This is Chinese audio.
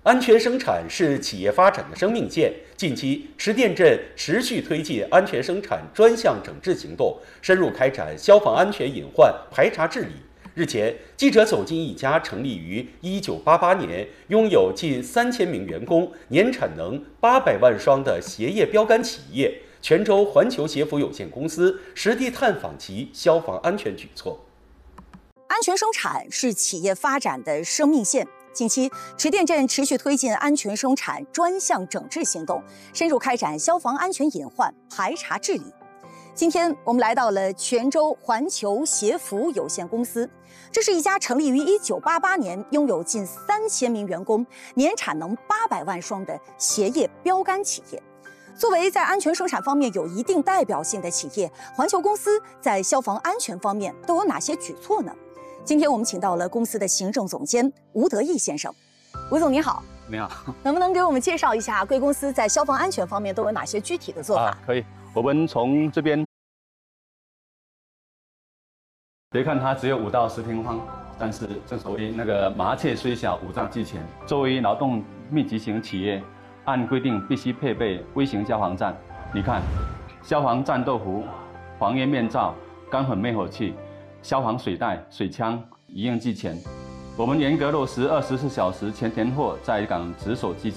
安全生产是企业发展的生命线。近期，池店镇持续推进安全生产专项整治行动，深入开展消防安全隐患排查治理。日前，记者走进一家成立于1988年、拥有近3000名员工、年产能800万双的鞋业标杆企业——泉州环球鞋服有限公司，实地探访其消防安全举措。 安全生产是企业发展的生命线。近期，池店镇持续推进安全生产专项整治行动，深入开展消防安全隐患排查治理。今天我们来到了泉州环球鞋服有限公司，这是一家成立于1988年、拥有近3000名员工、年产能800万双的鞋业标杆企业。作为在安全生产方面有一定代表性的企业，环球公司在消防安全方面都有哪些举措呢？今天我们请到了公司的行政总监吴德义先生。吴总您好。 你好。 能不能给我们介绍一下贵公司在消防安全方面都有哪些具体的做法？ 可以，我们从这边，别看它只有5到10平方，但是正所谓那个麻雀虽小，五脏俱全。作为劳动密集型企业，按规定必须配备微型消防站。你看，消防战斗服、防烟面罩、干粉灭火器、消防水袋、水枪一应俱全。我们严格落实24小时全天候在岗值守机制。